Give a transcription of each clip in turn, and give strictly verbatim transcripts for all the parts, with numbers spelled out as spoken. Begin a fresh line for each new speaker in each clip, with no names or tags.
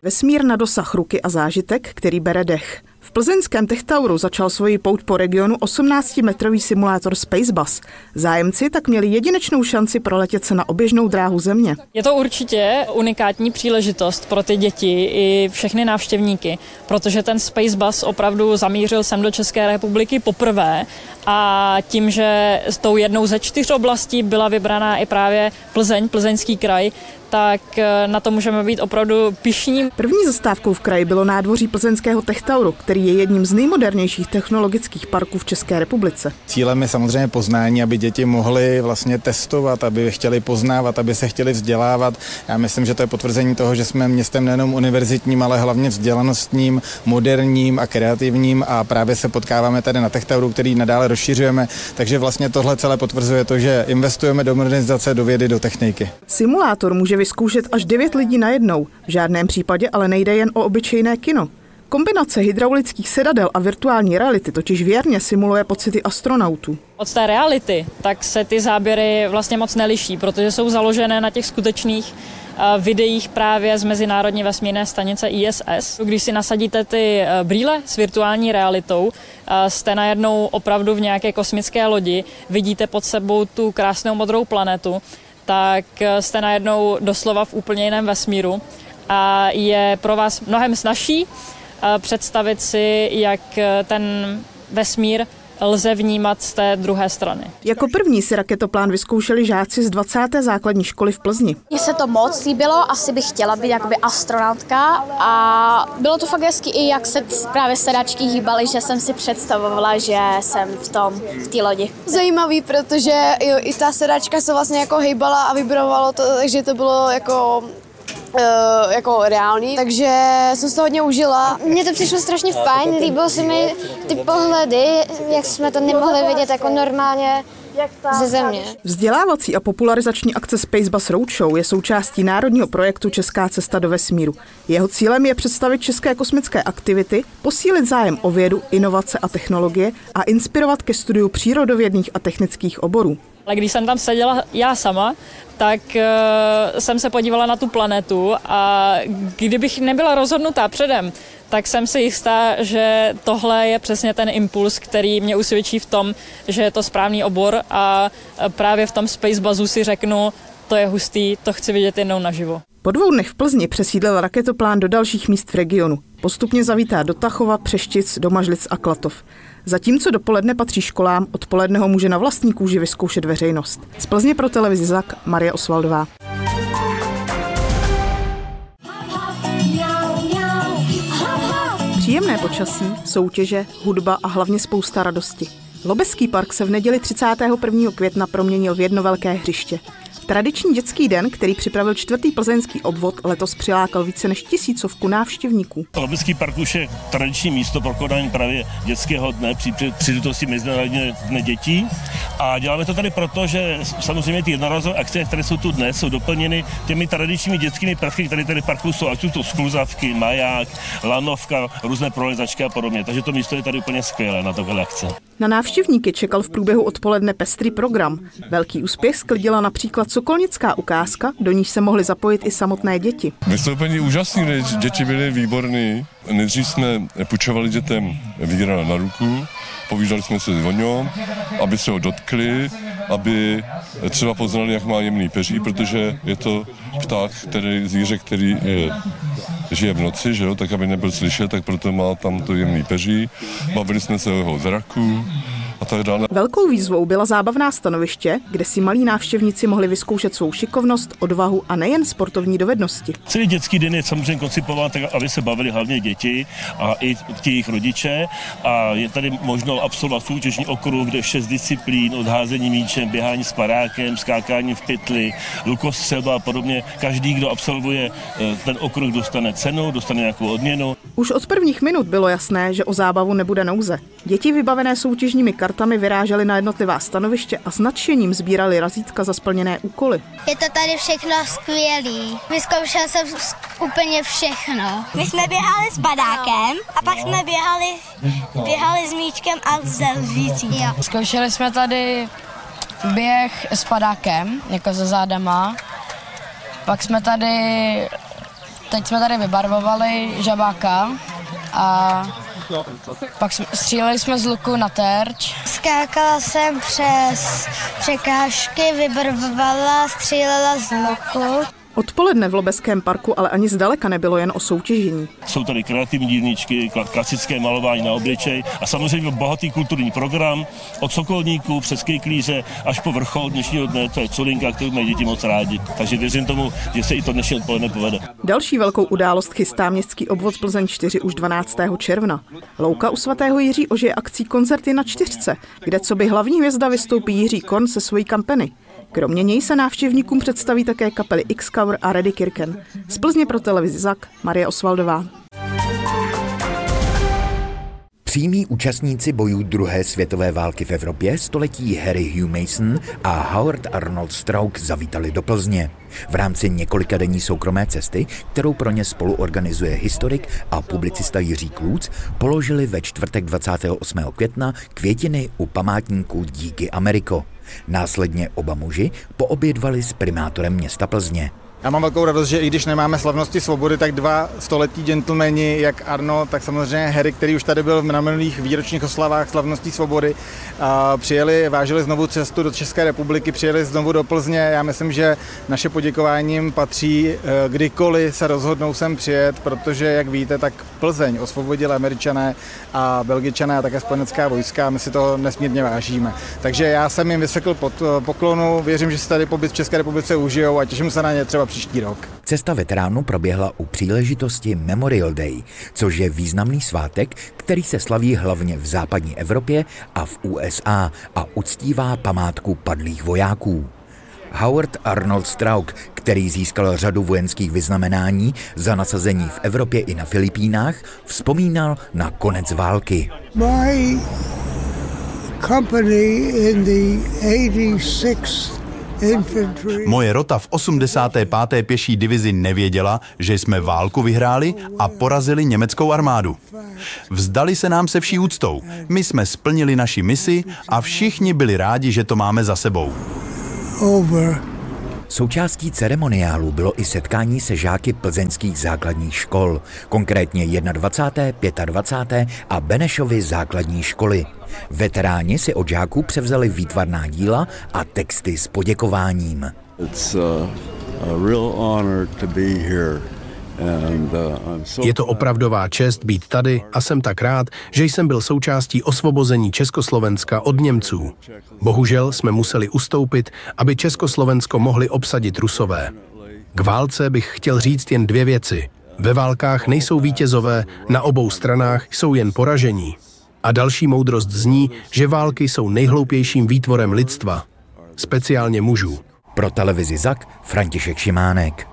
Vesmír na dosah ruky a zážitek, který bere dech. V plzeňském Techtauru začal svoji pouť po regionu osmnáctimetrový simulátor Spacebus. Zájemci tak měli jedinečnou šanci proletět se na oběžnou dráhu Země.
Je to určitě unikátní příležitost pro ty děti i všechny návštěvníky, protože ten Spacebus opravdu zamířil sem do České republiky poprvé a tím, že s tou jednou ze čtyř oblastí byla vybraná i právě Plzeň, Plzeňský kraj, tak na to můžeme být opravdu pyšní.
První zastávkou v kraji bylo nádvoří plzeňského Techtauru, který je jedním z nejmodernějších technologických parků v České republice.
Cílem je samozřejmě poznání, aby děti mohly vlastně testovat, aby chtěli poznávat, aby se chtěli vzdělávat. Já myslím, že to je potvrzení toho, že jsme městem nejenom univerzitním, ale hlavně vzdělanostním, moderním a kreativním a právě se potkáváme tady na Techtauru, který nadále rozšiřujeme, takže vlastně tohle celé potvrzuje to, že investujeme do modernizace, do vědy, do techniky.
Simulátor může vyzkoušet až devět lidí najednou. V žádném případě ale nejde jen o obyčejné kino. Kombinace hydraulických sedadel a virtuální reality totiž věrně simuluje pocity astronautů.
Od té reality tak se ty záběry vlastně moc neliší, protože jsou založené na těch skutečných videích právě z Mezinárodní vesmírné stanice I S S. Když si nasadíte ty brýle s virtuální realitou, jste najednou opravdu v nějaké kosmické lodi, vidíte pod sebou tu krásnou modrou planetu, tak jste najednou doslova v úplně jiném vesmíru a je pro vás mnohem snazší představit si, jak ten vesmír lze vnímat z té druhé strany.
Jako první si raketoplán vyzkoušeli žáci z dvacáté základní školy v Plzni.
Mně se to moc líbilo, asi bych chtěla být jakoby astronautka a bylo to fakt hezky i jak se právě sedačky hýbaly, že jsem si představovala, že jsem v tom, v té lodi.
Zajímavý, protože jo, i ta sedačka se vlastně jako hýbala a vibrovalo to, takže to bylo jako Uh, jako reálný, takže jsem se to hodně užila.
Mně to přišlo strašně fajn, líbilo se mi ty pohledy, jak jsme to nemohli vidět jako normálně ze Země.
Vzdělávací a popularizační akce Spacebus Roadshow je součástí národního projektu Česká cesta do vesmíru. Jeho cílem je představit české kosmické aktivity, posílit zájem o vědu, inovace a technologie a inspirovat ke studiu přírodovědných a technických oborů.
Ale když jsem tam seděla já sama, tak uh, jsem se podívala na tu planetu a kdybych nebyla rozhodnutá předem, tak jsem si jistá, že tohle je přesně ten impuls, který mě usvědčí v tom, že je to správný obor a právě v tom Spacebusu si řeknu, to je hustý, to chci vidět jednou naživo.
Po dvou dnech v Plzni přesídlil raketoplán do dalších míst v regionu. Postupně zavítá do Tachova, Přeštic, Domažlic a Klatov. Zatímco dopoledne patří školám, odpoledne ho může na vlastní kůži vyzkoušet veřejnost. Z Plzně pro televizi Zak, Marie Osvaldová. Příjemné počasí, soutěže, hudba a hlavně spousta radosti. Lobeský park se v neděli třicátého prvního května proměnil v jedno velké hřiště. Tradiční dětský den, který připravil čtvrtý plzeňský obvod, letos přilákal více než tisícovku návštěvníků.
Lobeský park už je tradiční místo pro konání právě dětského dne při příležitosti Mezinárodního dne dětí. A děláme to tady proto, že samozřejmě ty jednorázové akce, které jsou tu dnes, jsou doplněny těmi tradičními dětskými prvky, které tady v parku jsou, ať jsou to skluzavky, maják, lanovka, různé prolezačky a podobně. Takže to místo je tady úplně skvělé na takové akce.
Na návštěvníky čekal v průběhu odpoledne pestrý program. Velký úspěch sklidila například sokolnická ukázka, do níž se mohly zapojit i samotné děti.
Vystoupení úžasné, děti byly výborné. Nejdřív jsme půjčovali dětem víra na ruku, povídali jsme se o něm, aby se ho dotkli, aby třeba poznali, jak má jemný peří, protože je to pták, který, zvíře, který je, žije v noci, že jo, tak aby nebyl slyšet, tak proto má tam to jemný peří. Bavili jsme se o jeho zraku a tak dále.
Velkou výzvou byla zábavná stanoviště, kde si malí návštěvníci mohli vyzkoušet svou šikovnost, odvahu a nejen sportovní dovednosti.
Celý dětský den je samozřejmě koncipován tak, aby se bavili hlavně děti a i ti jejich rodiče. A je tady možno absolvovat soutěžní okruh, kde šest disciplín, odházení míčem, běhání s padákem, skákání v pytli, lukostřelba a podobně. Každý, kdo absolvuje ten okruh, dostane cenu, dostane nějakou odměnu.
Už od prvních minut bylo jasné, že o zábavu nebude nouze. Děti vybavené soutěžními kartami vyrážely na jednotlivá stanoviště a s nadšením sbírali razítka za splněné úkoly.
Je to tady všechno skvělý. Vyzkoušela jsem úplně všechno.
My jsme běhali s padákem a pak jsme běhali, běhali s míčkem a se lžící.
Zkoušeli jsme tady běh s padákem, jako za zádama. Pak jsme tady teď jsme tady vybarvovali žabáka a pak stříleli jsme z luku na terč.
Skákala jsem přes překážky, vybarvovala, střílela z luku.
Odpoledne v Lobeském parku ale ani zdaleka nebylo jen o soutěžení.
Jsou tady kreativní dílničky, klasické malování na obličej a samozřejmě bohatý kulturní program od sokolníků přes kejklíře až po vrchol dnešního dne, to je culinka, kterou mají děti moc rádi. Takže věřím tomu, že se i to dnešní odpoledne povede.
Další velkou událost chystá městský obvod Plzeň čtyři už dvanáctého června. Louka u svatého Jiří ožije akcí Koncerty na čtyřce, kde co by hlavní hvězda vystoupí Jiří Korn se svojí kampany. Kromě něj se návštěvníkům představí také kapely X-Cover a Reddy Kirken. Z Plzně pro televizi Zak, Marie Osvaldová.
Přímí účastníci bojů druhé světové války v Evropě, století Harry Hugh Mason a Howard Arnold Strauch zavítali do Plzně. V rámci několika denní soukromé cesty, kterou pro ně spolu organizuje historik a publicista Jiří Klúc, položili ve čtvrtek dvacátého osmého května květiny u památníku Díky Ameriko. Následně oba muži poobědvali s primátorem města Plzně.
Já mám velkou radost, že i když nemáme slavnosti svobody, tak dva století gentlemani, jak Arno, tak samozřejmě Harry, který už tady byl na minulých výročních oslavách slavností svobody, a přijeli, vážili znovu cestu do České republiky, přijeli znovu do Plzně. Já myslím, že naše poděkováním patří, kdykoliv se rozhodnou sem přijet, protože, jak víte, tak Plzeň osvobodili Američané a Belgičané a také spojenecká vojska. My si to nesmírně vážíme. Takže já jsem jim vysekl pod poklonu, věřím, že si tady pobyt v České republice užijou a těším se na ně třeba příští rok.
Cesta veteránů proběhla u příležitosti Memorial Day, což je významný svátek, který se slaví hlavně v západní Evropě a v U S A a uctívá památku padlých vojáků. Howard Arnold Strauch, který získal řadu vojenských vyznamenání za nasazení v Evropě i na Filipínách, vzpomínal na konec války.
My company in the eighty-sixth
Moje rota v osmdesáté páté pěší divizi nevěděla, že jsme válku vyhráli a porazili německou armádu. Vzdali se nám se vší úctou. My jsme splnili naši misi a všichni byli rádi, že to máme za sebou.
Over.
Součástí ceremoniálu bylo i setkání se žáky plzeňských základních škol, konkrétně dvacáté první, dvacáté pátá a Benešovy základní školy. Veteráni si od žáků převzali výtvarná díla a texty s poděkováním.
It's a, a real honor to be here.
Je to opravdová čest být tady a jsem tak rád, že jsem byl součástí osvobození Československa od Němců. Bohužel jsme museli ustoupit, aby Československo mohli obsadit Rusové. K válce bych chtěl říct jen dvě věci. Ve válkách nejsou vítězové, na obou stranách jsou jen poražení. A další moudrost zní, že války jsou nejhloupějším výtvorem lidstva, speciálně mužů.
Pro televizi Zak František Šimánek.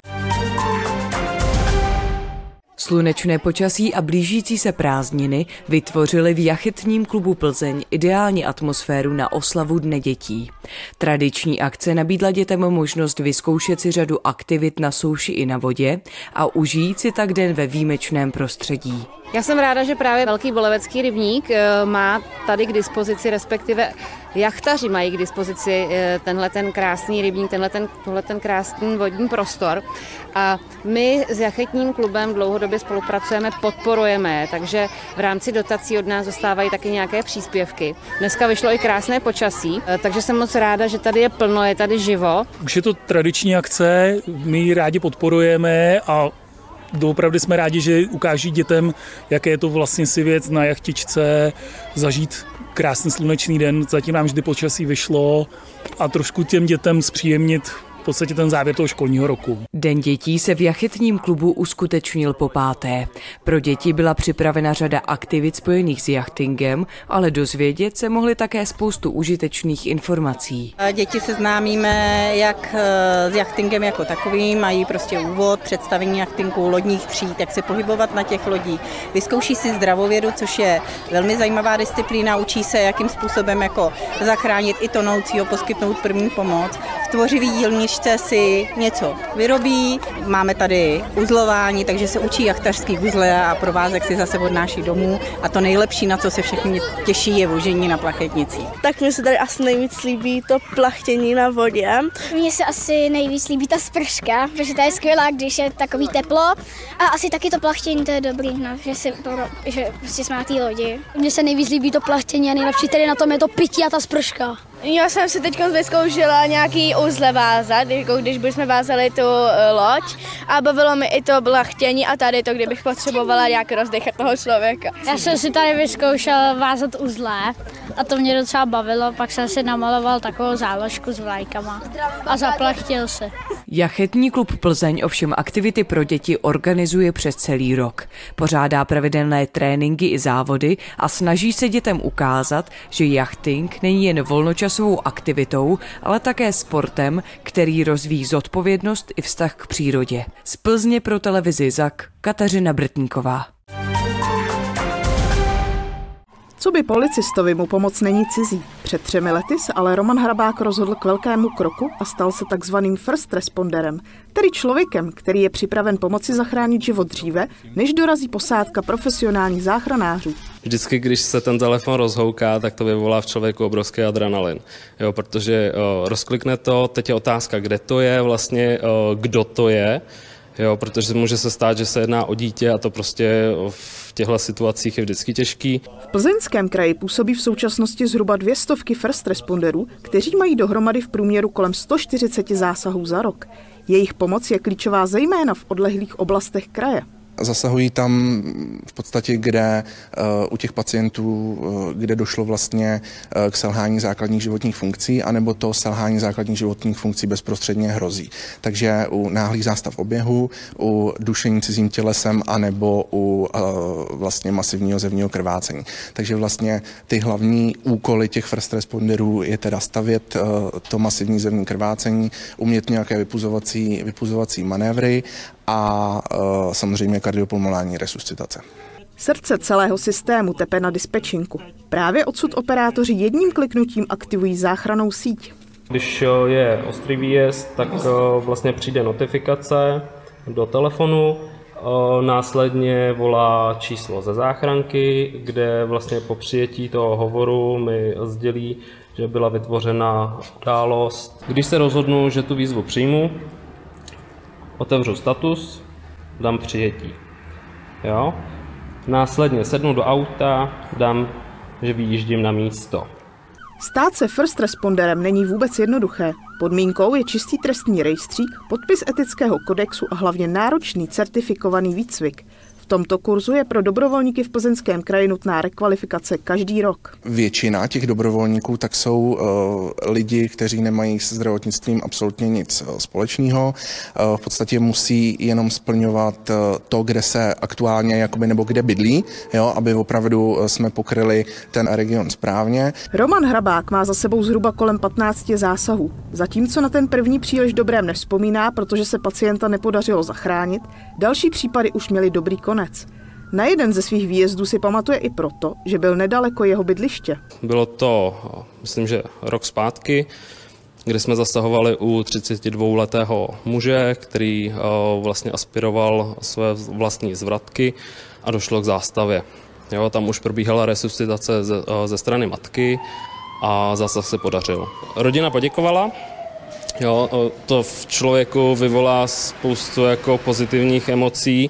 Slunečné počasí a blížící se prázdniny vytvořily v Jachetním klubu Plzeň ideální atmosféru na oslavu Dne dětí. Tradiční akce nabídla dětem možnost vyzkoušet si řadu aktivit na souši i na vodě a užít si tak den ve výjimečném prostředí.
Já jsem ráda, že právě Velký Bolevecký rybník má tady k dispozici, respektive jachtaři mají k dispozici tenhle ten krásný rybník, tenhle ten, tohle ten krásný vodní prostor. A my s Jachetním klubem dlouhodobě spolupracujeme, podporujeme, takže v rámci dotací od nás dostávají taky nějaké příspěvky. Dneska vyšlo i krásné počasí, takže jsem moc ráda, že tady je plno, je tady živo.
Už je to tradiční akce, my ji rádi podporujeme a doopravdy jsme rádi, že ukáží dětem, jaké je to vlastně si věc na jachtičce, zažít krásný slunečný den, zatím nám vždy počasí vyšlo a trošku těm dětem zpříjemnit v podstatě ten závěr toho školního roku.
Den dětí se v Jachetním klubu uskutečnil po páté. Pro děti byla připravena řada aktivit spojených s jachtingem, ale dozvědět se mohli také spoustu užitečných informací.
Děti seznámíme jak s jachtingem jako takovým, mají prostě úvod, představení jachtingu, lodních tříd, jak se pohybovat na těch lodích. Vyzkouší si zdravovědu, což je velmi zajímavá disciplína, učí se, jakým způsobem jako zachránit i tonoucího, poskytnout první pomoc. V tvořivý dílničce si něco vyrobí. Máme tady uzlování, takže se učí jachtařský uzle a provázek si zase odnáší domů. A to nejlepší, na co se všichni těší, je vožení na plachetnicích.
Tak mně se tady asi nejvíc líbí to plachtění na vodě.
Mně se asi nejvíc líbí ta sprška, protože ta je skvělá, když je takový teplo. A asi taky to plachtění, to je dobrý, no, že, si, že prostě jsme na té lodi.
Mně se nejvíc líbí to plachtění a nejlepší tady na tom je to pití a ta sprška.
Já jsem si teď vyzkoušela nějaký uzle vázat, jako když bychom vázali tu loď a bavilo mi i to plachtění a tady to, kdybych potřebovala nějak rozdechat toho člověka.
Já jsem si tady vyzkoušela vázat uzle a to mě docela bavilo, pak jsem si namaloval takovou záložku s vlajkama a zaplachtil se.
Jachetní klub Plzeň ovšem aktivity pro děti organizuje přes celý rok. Pořádá pravidelné tréninky i závody a snaží se dětem ukázat, že jachting není jen volnočasovou aktivitou, ale také sportem, který rozvíjí zodpovědnost i vztah k přírodě. Z Plzně pro televizi Zak Kateřina Brtníková.
Co by policistovi mu pomoc není cizí. Před třemi lety se ale Roman Hrabák rozhodl k velkému kroku a stal se takzvaným first responderem, tedy člověkem, který je připraven pomoci zachránit život dříve, než dorazí posádka profesionálních záchranářů.
Vždycky, když se ten telefon rozhouká, tak to vyvolá v člověku obrovský adrenalin, jo, protože o, rozklikne to, teď je otázka, kde to je, vlastně o, kdo to je, jo, protože může se stát, že se jedná o dítě a to prostě v těchto situacích je vždycky těžký.
V Plzeňském kraji působí v současnosti zhruba dvě stovky first responderů, kteří mají dohromady v průměru kolem sto čtyřicet zásahů za rok. Jejich pomoc je klíčová zejména v odlehlých oblastech kraje.
Zasahují tam v podstatě, kde u těch pacientů, kde došlo vlastně k selhání základních životních funkcí, anebo to selhání základních životních funkcí bezprostředně hrozí. Takže u náhlých zástav oběhu, u dušení cizím tělesem, anebo u vlastně masivního zevního krvácení. Takže vlastně ty hlavní úkoly těch first responderů je teda stavět to masivní zevní krvácení, umět nějaké vypuzovací, vypuzovací manévry a uh, samozřejmě kardiopulmonální resuscitace.
Srdce celého systému tepe na dispečinku. Právě odsud operátoři jedním kliknutím aktivují záchrannou síť.
Když je ostrý výjezd, tak vlastně přijde notifikace do telefonu, následně volá číslo ze záchranky, kde vlastně po přijetí toho hovoru mi sdělí, že byla vytvořena událost. Když se rozhodnu, že tu výzvu přijmu, otevřu status, dám přijetí. Jo? Následně sednu do auta, dám, že vyjíždím na místo.
Stát se first responderem není vůbec jednoduché. Podmínkou je čistý trestní rejstřík, podpis etického kodexu a hlavně náročný certifikovaný výcvik. V tomto kurzu je pro dobrovolníky v Plzeňském kraji nutná rekvalifikace každý rok.
Většina těch dobrovolníků tak jsou uh, lidi, kteří nemají se zdravotnictvím absolutně nic uh, společného. Uh, v podstatě musí jenom splňovat uh, to, kde se aktuálně jakoby, nebo kde bydlí, jo, aby opravdu uh, jsme pokryli ten region správně.
Roman Hrabák má za sebou zhruba kolem patnáct zásahů. Zatímco na ten první příliš dobrém nevzpomíná, protože se pacienta nepodařilo zachránit, další případy už měly dobrý konec. Na jeden ze svých výjezdů si pamatuje i proto, že byl nedaleko jeho bydliště.
Bylo to, myslím, že rok zpátky, kdy jsme zasahovali u třicetidvouletého muže, který vlastně aspiroval své vlastní zvratky a došlo k zástavě. Jo, tam už probíhala resuscitace ze, ze strany matky a zásah se podařil. Rodina poděkovala. Jo, to v člověku vyvolá spoustu jako pozitivních emocí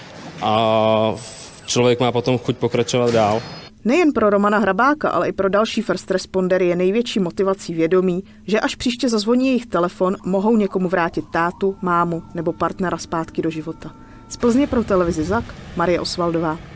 a člověk má potom chuť pokračovat dál.
Nejen pro Romana Hrabáka, ale i pro další first respondery je největší motivací vědomí, že až příště zazvoní jejich telefon, mohou někomu vrátit tátu, mámu nebo partnera zpátky do života. Z Plzně pro televizi Zak, Marie Osvaldová.